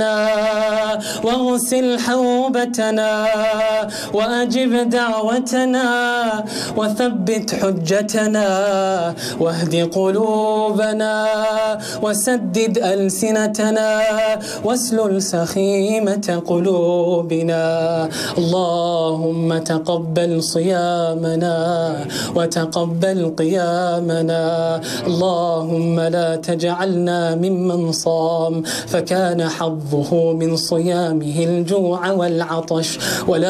واغسل حوبتنا وأجب دعوتنا وثبت حجتنا واهد قلوبنا وسدد ألسنتنا واسلل سخيمة قلوبنا. اللهم تقبل صيامنا وتقبل قيامنا. اللهم لا تجعلنا ممن صام فكان حظه من صيامه الجوع والعطش، ولا